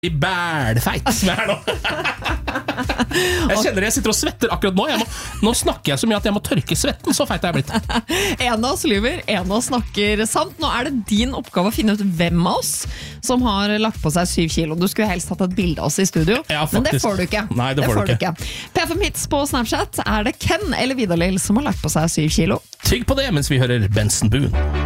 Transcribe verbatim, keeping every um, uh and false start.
bælfeit som jeg er nå. Jeg kjenner jeg sitter og svetter akkurat nå. Jeg må, nå snakker jeg så mye at jeg må tørke svetten, så feit er jeg blitt. En av oss lyver, en av oss snakker sant. Nå er det din oppgave å finne ut hvem av oss som har lagt på seg syv kilo. Du skulle helst hatt et bilde av oss i studio, ja, men det får du ikke. Nei, det, det får du ikke. ikke. P fem Hits på Snapchat, er det Ken eller Vidar Lill som har lagt på seg syv kilo? Tygg på det mens vi hører Benson Boone.